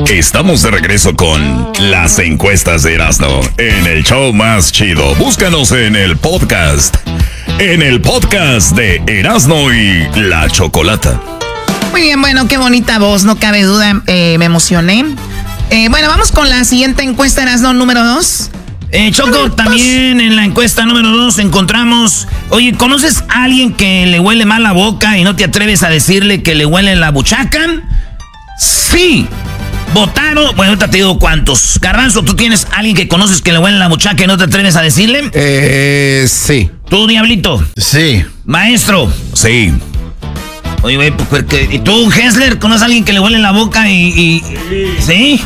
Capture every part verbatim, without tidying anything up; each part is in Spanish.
Estamos de regreso con las encuestas de Erasmo en el show más chido. Búscanos en el podcast, en el podcast de Erasmo y la Chocolata. Muy bien, bueno, qué bonita voz, no cabe duda, eh, me emocioné. Eh, bueno, vamos con la siguiente encuesta, Erasmo, número dos. Eh, Choco, también en la encuesta número dos encontramos, oye, ¿conoces a alguien que le huele mal la boca y no te atreves a decirle que le huele la buchaca? Sí. Votaron, bueno, ahorita te digo cuántos. Garbanzo, ¿tú tienes a alguien que conoces que le huele la buchaca y no te atreves a decirle? Eh, sí. ¿Tú, Diablito? Sí. Maestro. Sí. Oye, güey, pues, ¿y tú, Hessler, conoces a alguien que le huele la boca y... y ¿sí?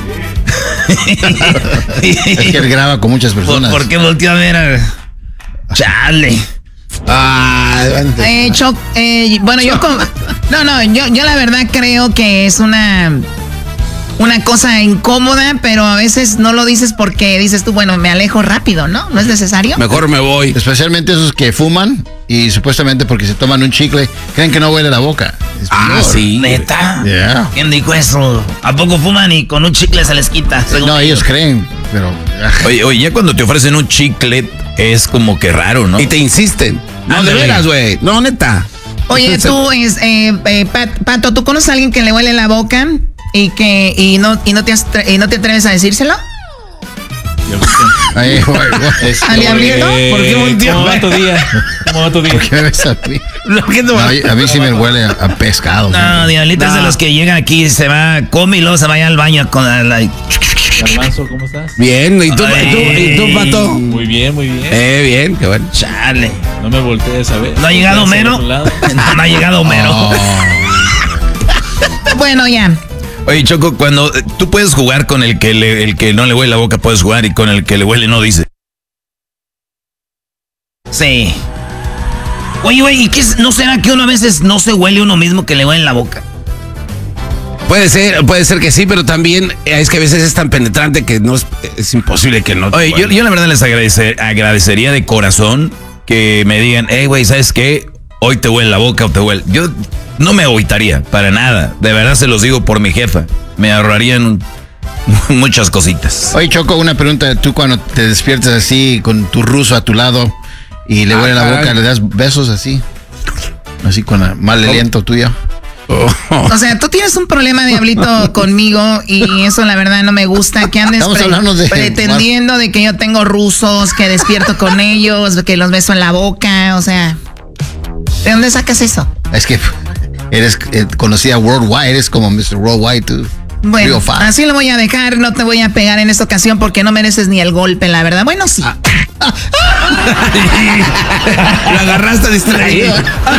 Es que él graba con muchas personas. ¿Por, ¿por qué volteó a ver a... Chale. Ah, eh, Choc, eh, bueno, yo... Con, no, no, yo, yo la verdad creo que es una... Una cosa incómoda, pero a veces no lo dices porque dices tú, bueno, me alejo rápido, ¿no? ¿No es necesario? Mejor me voy. Especialmente esos que fuman y supuestamente porque se toman un chicle, creen que no huele la boca. Es ah, peor. sí. ¿Neta? Yeah. ¿Quién dijo eso? ¿A poco fuman y con un chicle se les quita? No, ellos, ellos creen, pero... Oye, oye, ya cuando te ofrecen un chicle es como que raro, ¿no? Y te insisten. No, Ándale. de veras, güey. No, neta. Oye, tú, es, eh, eh, Pat, Pato, ¿tú conoces a alguien que le huele la boca y que y no y no te y no te atreves a decírselo? Ay, güey, güey. ¿Al Diablito? ¿Por qué volteó? ¿Cómo va tu día? ¿Cómo va tu día? ¿Por qué me ves a mí? No, a, mí a mí sí me huele a, a pescado. No, Diablito no. Es de los que llega aquí, se va, come y luego se vaya al baño con la... Garbanzo, ¿cómo estás? Bien, ¿y tú, ¿y tú, ¿y tú, Pato? Muy bien, muy bien. Eh, bien, qué bueno. Chale. No me voltees a ver. ¿No ha llegado Homero? No, no ha llegado Homero. Oh. Bueno, ya. Oye, Choco, cuando tú puedes jugar con el que le, el que no le huele la boca, puedes jugar, y con el que le huele no dice. Sí. Oye, güey, ¿y qué no será que uno a veces no se huele uno mismo que le huele la boca? Puede ser, puede ser que sí, pero también es que a veces es tan penetrante que no es, es imposible que no. Oye, yo, yo la verdad les agradecer, agradecería de corazón que me digan, hey, güey, ¿sabes qué? Hoy te huele la boca o te huele. Yo no me agüitaría, para nada. De verdad se los digo por mi jefa. Me ahorrarían muchas cositas. Oye, Choco, una pregunta. Tú cuando te despiertas así con tu ruso a tu lado y le huele ah, la boca, caray. ¿Le das besos así? Así con la mal aliento oh. tuyo. Oh. O sea, tú tienes un problema, Diablito, conmigo y eso la verdad no me gusta. Que andes pre de pretendiendo de que yo tengo rusos, que despierto con ellos, que los beso en la boca, o sea... ¿De dónde sacas eso? Es que eres eh, conocida worldwide, eres como mister Worldwide, tú. Bueno, así lo voy a dejar, no te voy a pegar en esta ocasión porque no mereces ni el golpe, la verdad. Bueno, sí. Ah. Lo agarraste distraído.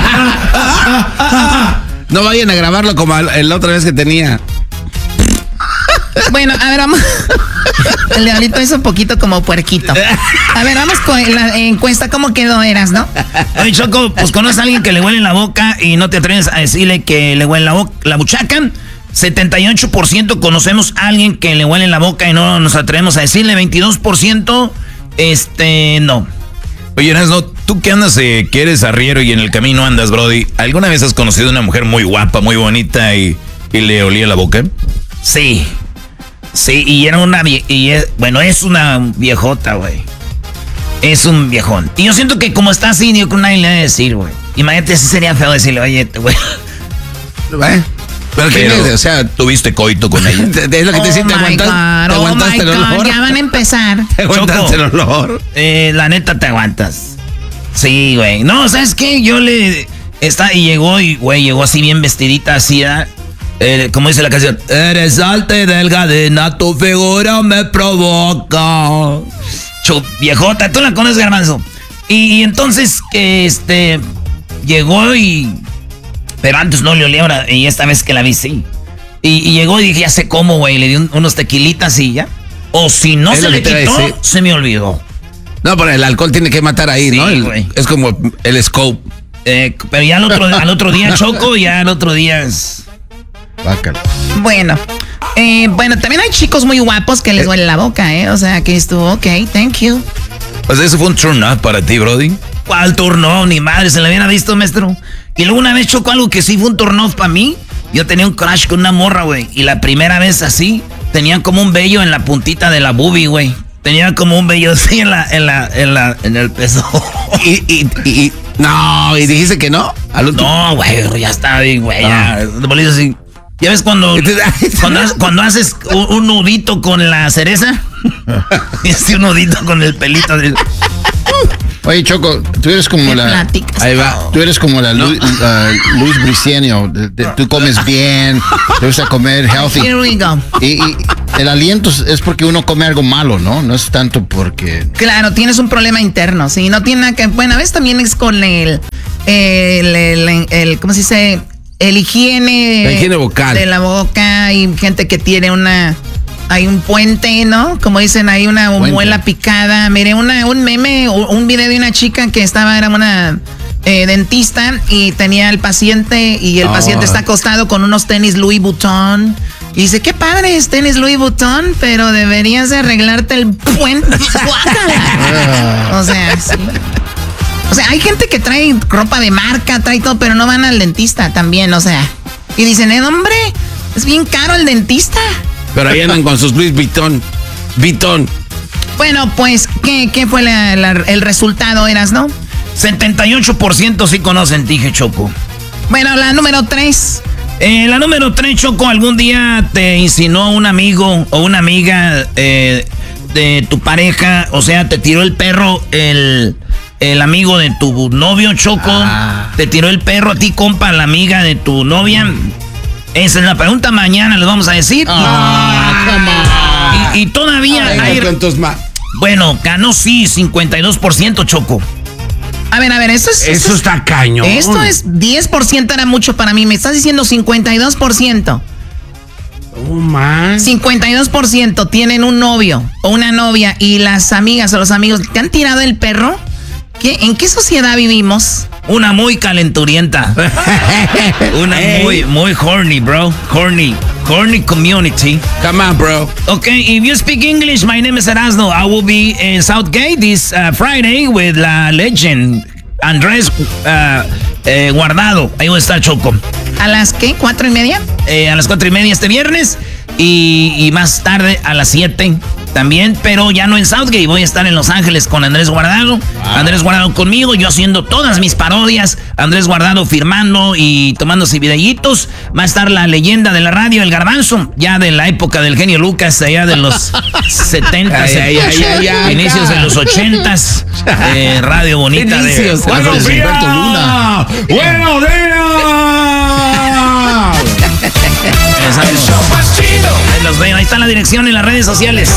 No vayan a grabarlo como la otra vez que tenía. Bueno, a ver, vamos. El Diablito es un poquito como puerquito. A ver, vamos con la encuesta. ¿Cómo quedó, Eras, no? Oye, Choco, pues conoces a alguien que le huele la boca y no te atreves a decirle que le huele la boca, la buchaca. setenta y ocho por ciento conocemos a alguien que le huele la boca y no nos atrevemos a decirle. veintidós por ciento, este, no. Oye, Erasmo, tú que andas, eh, que eres arriero y en el camino andas, brody, ¿alguna vez has conocido a una mujer muy guapa, muy bonita y, y le olía la boca? Sí. Sí, y era una vie y es, bueno, es una viejota, güey. Es un viejón. Y yo siento que como está así, yo con nadie le voy a decir, güey. Imagínate, si sería feo decirle, oye, güey. ¿Eh? Pero, Pero, o sea, tuviste coito con ella. Es lo que te decía, te aguantas, te aguantaste el olor. Ya van a empezar. Te aguantaste el olor. Eh, la neta te aguantas. Sí, güey. No, ¿sabes qué? Yo le... Está, y llegó, y güey, llegó así bien vestidita, así, ¿eh? Eh, como dice la canción, eres alta y delgadina, tu figura me provoca. Chu, viejota, tú la conoces, Garbanzo. Y, y entonces, este, llegó y... Pero antes no le olía, ahora, y esta vez que la vi, sí. Y, y llegó y dije, ya sé cómo, güey, le di un, unos tequilitas y ya. O si no es se le quitó, se me olvidó. No, pero el alcohol tiene que matar ahí, sí, ¿no? El, es como el scope. Eh, pero ya al otro, al otro día Choco, ya al otro día es... Bácalo. Bueno, eh, bueno, también hay chicos muy guapos que les duele la boca, ¿eh? O sea, que estuvo, ok, thank you. Pues eso fue un turn up para ti, brody. ¿Cuál turn up? Ni madre, se le hubiera visto, maestro. Y luego una vez chocó algo que sí fue un turn up para mí. Yo tenía un crush con una morra, güey. Y la primera vez así, Tenía como un vello en la puntita de la boobie, güey. Tenía como un vello así en la, en la, en la, en el peso. y, y, y, y, no, y dijiste que no. Al no, güey, ya está bien, güey. Ya, ah. así. ¿Ya ves cuando, cuando, cuando haces un, un nudito con la cereza? Y así un nudito con el pelito. De... Oye, Choco, tú eres como la... Ahí va. Tú eres como la no. Lu, uh, Luis Briceño. Tú comes bien, te gusta comer healthy. Here we go. Y, y el aliento es porque uno come algo malo, ¿no? No es tanto porque... Claro, tienes un problema interno, sí. No tiene nada que... Bueno, a veces también es con el... El, el, el, el ¿cómo se dice? El higiene... La higiene vocal. De la boca. Hay gente que tiene una... Hay un puente, ¿no? Como dicen, hay una puente. Muela picada. Mire, una, un meme, un video de una chica que estaba, era una eh, dentista y tenía al paciente y el oh. paciente está acostado con unos tenis Louis Vuitton. Y dice, qué padre es tenis Louis Vuitton, pero deberías de arreglarte el puente. O sea, sí. O sea, hay gente que trae ropa de marca, trae todo, pero no van al dentista también, o sea. Y dicen, eh, hombre, es bien caro el dentista. Pero ahí andan con sus Louis Vuitton. Vuitton. Bueno, pues, ¿qué, qué fue la, la, el resultado, eras, no? setenta y ocho por ciento sí conocen, dije, Choco. Bueno, la número tres. Eh, la número tres, Choco, ¿algún día te insinuó un amigo o una amiga eh, de tu pareja? O sea, te tiró el perro el, el amigo de tu novio, Choco. Ah. Te tiró el perro a ti, compa, la amiga de tu novia. Mm. Esa es la pregunta, mañana les vamos a decir. Ah, y, y, y todavía Ay, hay... ¿Cuántos más? Bueno, ganó sí, cincuenta y dos por ciento, Choco. A ver, a ver, eso es... Eso, eso está cañón. Esto es diez por ciento, era mucho para mí. Me estás diciendo cincuenta y dos por ciento. Oh, man. cincuenta y dos por ciento tienen un novio o una novia y las amigas o los amigos te han tirado el perro. ¿Qué, ¿En qué sociedad vivimos? Una muy calenturienta. Una hey. muy, muy horny, bro. Horny. Horny community. Come on, bro. Okay, if you speak English, my name is Erasno. I will be in Southgate this uh, Friday with la legend Andrés uh, eh, Guardado. Ahí va a estar, Choco. ¿A las qué? ¿Cuatro y media? Eh, a las cuatro y media este viernes. Y, y más tarde a las siete también, pero ya no en Southgate. Voy a estar en Los Ángeles con Andrés Guardado. Wow. Andrés Guardado conmigo, yo haciendo todas mis parodias. Andrés Guardado firmando y tomándose videitos. Va a estar la leyenda de la radio, el Garbanzo, ya de la época del genio Lucas, allá de los setentas, inicios de los ochentas. Eh, radio bonita de, de ¡Buenos días! Luna. ¡Buenos días! El show más chido. Ahí los veo, ahí está la dirección en las redes sociales.